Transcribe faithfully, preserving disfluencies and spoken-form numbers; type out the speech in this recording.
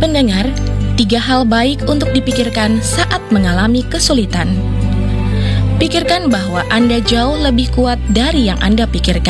pendengar, tiga hal baik untuk dipikirkan saat mengalami kesulitan. Pikirkan bahwa Anda jauh lebih kuat dari yang Anda pikirkan.